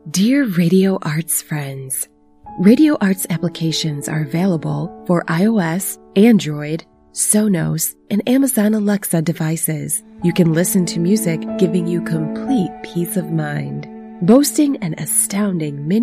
Dear Radio Arts friends, Radio Arts applications are available for iOS, Android, Sonos, and Amazon Alexa devices. You can listen to music giving you complete peace of mind. Boasting an astounding